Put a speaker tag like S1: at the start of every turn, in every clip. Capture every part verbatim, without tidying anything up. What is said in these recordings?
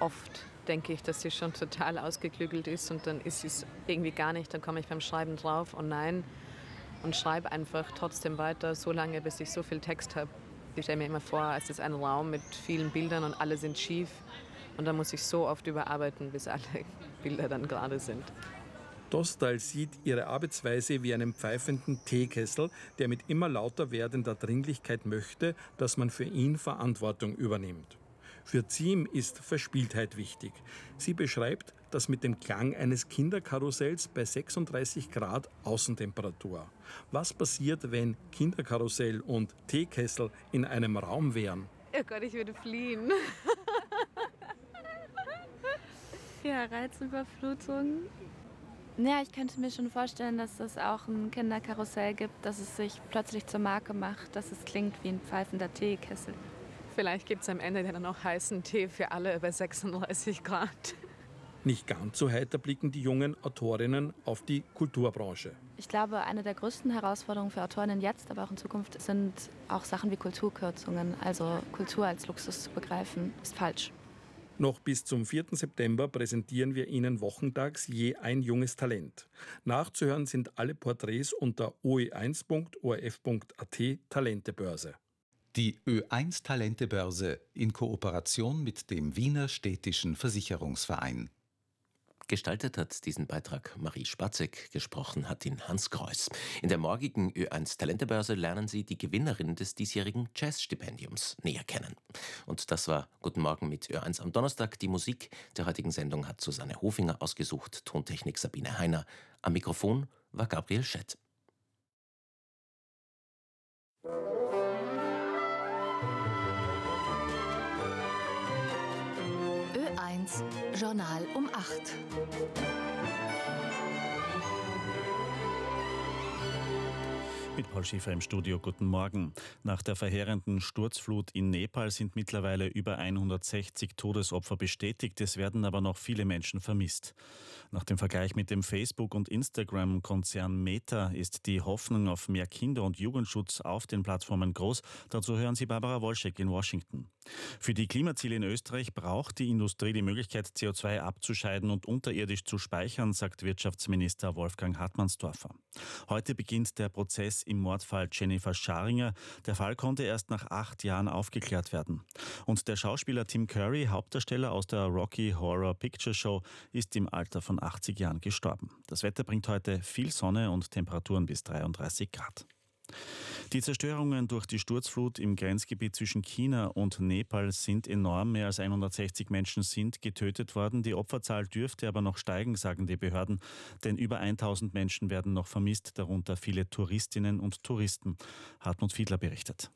S1: oft denke ich, dass sie schon total ausgeklügelt ist und dann ist sie es irgendwie gar nicht. Dann komme ich beim Schreiben drauf, oh nein, und schreibe einfach trotzdem weiter, so lange, bis ich so viel Text habe. Ich stelle mir immer vor, es ist ein Raum mit vielen Bildern und alle sind schief. Und dann muss ich so oft überarbeiten, bis alle Bilder dann gerade sind.
S2: Dostal sieht ihre Arbeitsweise wie einen pfeifenden Teekessel, der mit immer lauter werdender Dringlichkeit möchte, dass man für ihn Verantwortung übernimmt. Für Ziem ist Verspieltheit wichtig. Sie beschreibt das mit dem Klang eines Kinderkarussells bei sechsunddreißig Grad Außentemperatur. Was passiert, wenn Kinderkarussell und Teekessel in einem Raum wären?
S1: Oh Gott, ich würde fliehen.
S3: Ja, Reizüberflutung. Ja, ich könnte mir schon vorstellen, dass es auch ein Kinderkarussell gibt, dass es sich plötzlich zur Marke macht, dass es klingt wie ein pfeifender Teekessel.
S1: Vielleicht gibt es am Ende dann noch heißen Tee für alle über sechsunddreißig Grad.
S2: Nicht ganz so heiter blicken die jungen Autorinnen auf die Kulturbranche.
S3: Ich glaube, eine der größten Herausforderungen für Autorinnen jetzt, aber auch in Zukunft, sind auch Sachen wie Kulturkürzungen. Also Kultur als Luxus zu begreifen, ist falsch.
S2: Noch bis zum vierten September präsentieren wir Ihnen wochentags je ein junges Talent. Nachzuhören sind alle Porträts unter o e eins punkt o r f punkt a t Talentebörse.
S4: Die Ö eins Talentebörse in Kooperation mit dem Wiener Städtischen Versicherungsverein.
S5: Gestaltet hat diesen Beitrag Marie Spatzek, gesprochen hat ihn Hans Kreuß. In der morgigen Ö eins Talentebörse lernen Sie die Gewinnerin des diesjährigen Jazzstipendiums näher kennen. Und das war Guten Morgen mit Ö eins am Donnerstag. Die Musik der heutigen Sendung hat Susanne Hofinger ausgesucht, Tontechnik Sabine Heiner. Am Mikrofon war Gabriel Schett.
S6: Ö eins Journal um acht.
S7: Mit Paul Schäfer im Studio, guten Morgen. Nach der verheerenden Sturzflut in Nepal sind mittlerweile über hundertsechzig Todesopfer bestätigt. Es werden aber noch viele Menschen vermisst. Nach dem Vergleich mit dem Facebook- und Instagram-Konzern Meta ist die Hoffnung auf mehr Kinder- und Jugendschutz auf den Plattformen groß. Dazu hören Sie Barbara Wolschek in Washington. Für die Klimaziele in Österreich braucht die Industrie die Möglichkeit, C O zwei abzuscheiden und unterirdisch zu speichern, sagt Wirtschaftsminister Wolfgang Hartmannsdorfer. Heute beginnt der Prozess im Mordfall Jennifer Scharinger. Der Fall konnte erst nach acht Jahren aufgeklärt werden. Und der Schauspieler Tim Curry, Hauptdarsteller aus der Rocky Horror Picture Show, ist im Alter von achtzig Jahren gestorben. Das Wetter bringt heute viel Sonne und Temperaturen bis dreiunddreißig Grad. Die Zerstörungen durch die Sturzflut im Grenzgebiet zwischen China und Nepal sind enorm. Mehr als hundertsechzig Menschen sind getötet worden. Die Opferzahl dürfte aber noch steigen, sagen die Behörden. Denn über tausend Menschen werden noch vermisst, darunter viele Touristinnen und Touristen. Hartmut Fiedler berichtet.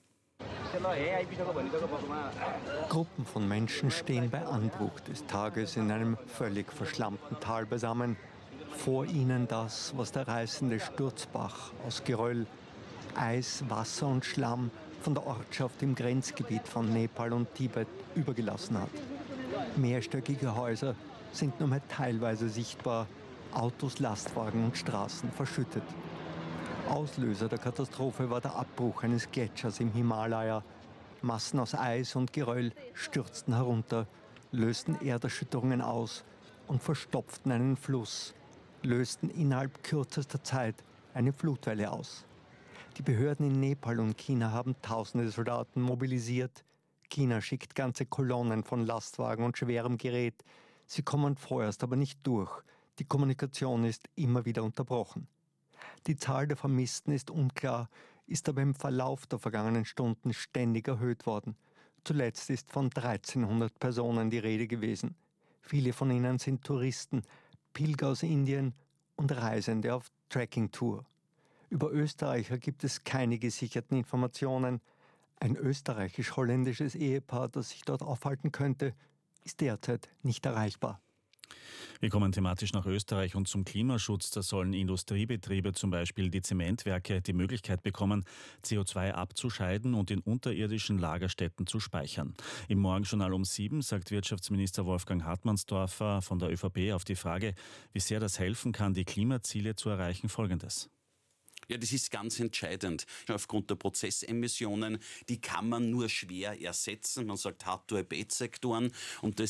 S8: Gruppen von Menschen stehen bei Anbruch des Tages in einem völlig verschlammten Tal beisammen. Vor ihnen das, was der reißende Sturzbach aus Geröll, Eis, Wasser und Schlamm von der Ortschaft im Grenzgebiet von Nepal und Tibet übergelassen hat. Mehrstöckige Häuser sind nur mehr teilweise sichtbar, Autos, Lastwagen und Straßen verschüttet. Auslöser der Katastrophe war der Abbruch eines Gletschers im Himalaya. Massen aus Eis und Geröll stürzten herunter, lösten Erderschütterungen aus und verstopften einen Fluss, lösten innerhalb kürzester Zeit eine Flutwelle aus. Die Behörden in Nepal und China haben tausende Soldaten mobilisiert. China schickt ganze Kolonnen von Lastwagen und schwerem Gerät. Sie kommen vorerst aber nicht durch. Die Kommunikation ist immer wieder unterbrochen. Die Zahl der Vermissten ist unklar, ist aber im Verlauf der vergangenen Stunden ständig erhöht worden. Zuletzt ist von dreizehnhundert Personen die Rede gewesen. Viele von ihnen sind Touristen, Pilger aus Indien und Reisende auf Trekkingtour. Über Österreicher gibt es keine gesicherten Informationen. Ein österreichisch-holländisches Ehepaar, das sich dort aufhalten könnte, ist derzeit nicht erreichbar.
S7: Wir kommen thematisch nach Österreich und zum Klimaschutz. Da sollen Industriebetriebe, zum Beispiel die Zementwerke, die Möglichkeit bekommen, C O zwei abzuscheiden und in unterirdischen Lagerstätten zu speichern. Im Morgenjournal um sieben sagt Wirtschaftsminister Wolfgang Hartmannsdorfer von der ÖVP auf die Frage, wie sehr das helfen kann, die Klimaziele zu erreichen, Folgendes.
S9: Ja, das ist ganz entscheidend. Aufgrund der Prozessemissionen, die kann man nur schwer ersetzen. Man sagt Hard-to-Abate-Sektoren und das